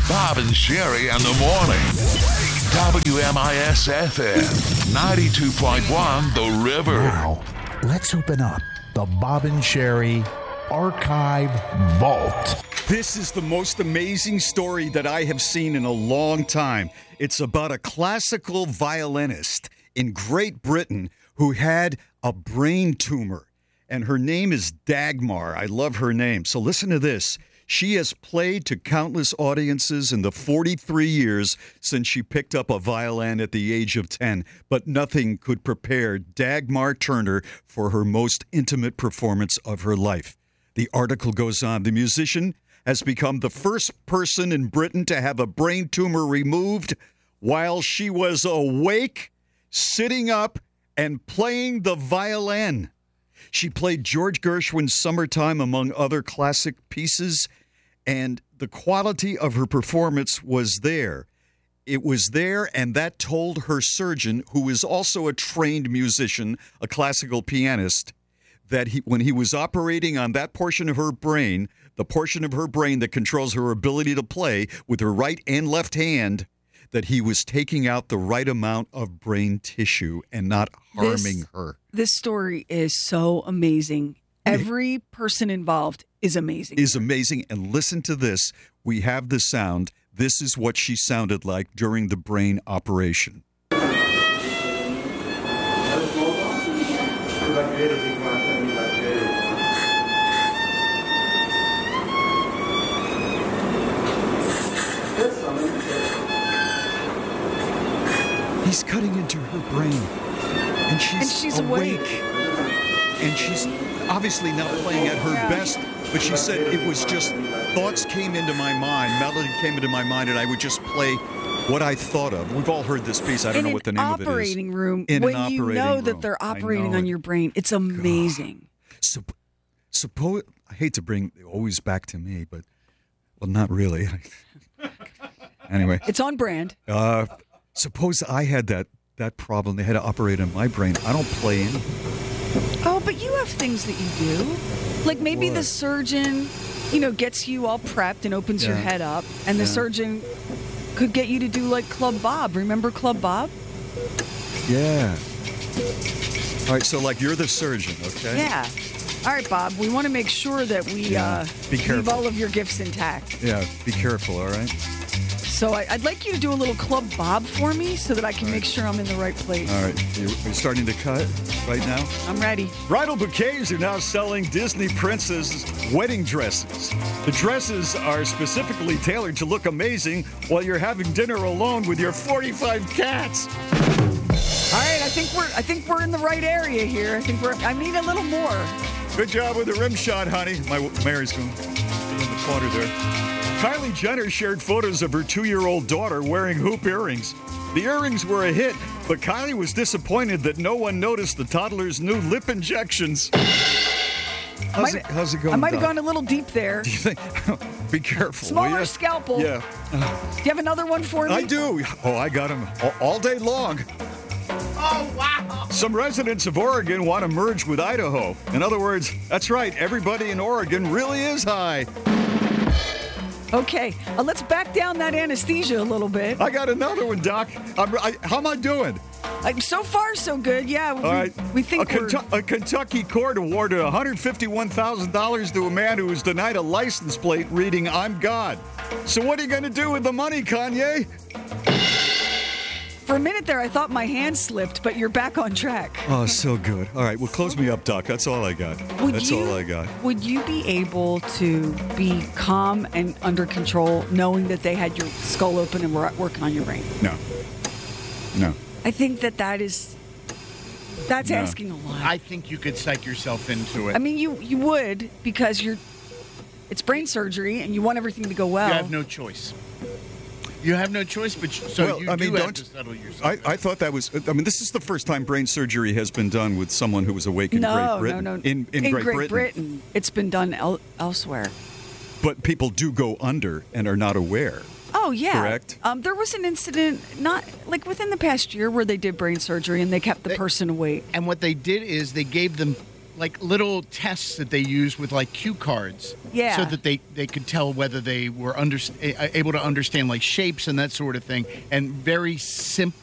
Bob and Sherry in the morning. WMIS-FM, 92.1 The River. Now, let's open up the Bob and Sherry Archive Vault. This is the most amazing story that I have seen in a long time. It's about a classical violinist in Great Britain who had a brain tumor, and her name is Dagmar. I love her name. So listen to this. She has played to countless audiences in the 43 years since she picked up a violin at the age of 10, but nothing could prepare Dagmar Turner for her most intimate performance of her life. The article goes on. The musician has become the first person in Britain to have a brain tumor removed while she was awake, sitting up, and playing the violin. She played George Gershwin's Summertime among other classic pieces, and the quality of her performance was there. It was there, and that told her surgeon, who is also a trained musician, a classical pianist, that when he was operating on that portion of her brain, the portion of her brain that controls her ability to play with her right and left hand, that he was taking out the right amount of brain tissue and not harming her. This story is so amazing. Every person involved is amazing. And listen to this. We have the sound. This is what she sounded like during the brain operation. He's cutting into her brain, and she's awake. And she's obviously not playing at her best, but she said it was just thoughts came into my mind, melody came into my mind, and I would just play what I thought of. We've all heard this piece. I don't know what the name of it is. Operating room. When you know that they're operating on your brain, it's amazing. Suppose I hate to bring it always back to me, but well, not really. Anyway, it's on brand. Suppose I had that problem. They had to operate on my brain. I don't play any. Oh, but you have things that you do. Like maybe the surgeon, gets you all prepped and opens your head up. And the surgeon could get you to do like Club Bob. Remember Club Bob? Yeah. All right, so like you're the surgeon, okay? Yeah. All right, Bob, we want to make sure that we leave all of your gifts intact. Yeah, be careful, all right? So I'd like you to do a little Club Bob for me so that I can make sure I'm in the right place. All right. You're starting to cut right now? I'm ready. Bridal Bouquets are now selling Disney princess wedding dresses. The dresses are specifically tailored to look amazing while you're having dinner alone with your 45 cats. All right, I think we're in the right area here. I need a little more. Good job with the rim shot, honey. Mary's going to be in the corner there. Kylie Jenner shared photos of her 2-year-old daughter wearing hoop earrings. The earrings were a hit, but Kylie was disappointed that no one noticed the toddler's new lip injections. How's it going? I might have gone a little deep there. Do you think? Be careful. Smaller scalpel. Yeah. Do you have another one for me? I do. Oh, I got him all day long. Oh, wow. Some residents of Oregon want to merge with Idaho. In other words, that's right, everybody in Oregon really is high. Okay, let's back down that anesthesia a little bit. I got another one, Doc. How am I doing? So far, so good. Yeah, all right. We think a Kentucky court awarded $151,000 to a man who was denied a license plate reading "I'm God." So what are you going to do with the money, Kanye? For a minute there, I thought my hand slipped, but you're back on track. Oh, so good. All right, well, close me up, Doc. That's all I got. All I got. Would you be able to be calm and under control knowing that they had your skull open and were working on your brain? No. I think that's asking a lot. I think you could psych yourself into it. I mean, you would, because it's brain surgery and you want everything to go well. You have no choice. You have no choice, but you have to settle yourself. I thought that was. I mean, this is the first time brain surgery has been done with someone who was awake in Great Britain. No. In Great Britain, it's been done elsewhere. But people do go under and are not aware. Oh yeah, correct. There was an incident, not like within the past year, where they did brain surgery and they kept the person awake. And what they did is they gave them like little tests that they use with like cue cards. Yeah. So that they could tell whether they were able to understand like shapes and that sort of thing. And very simple.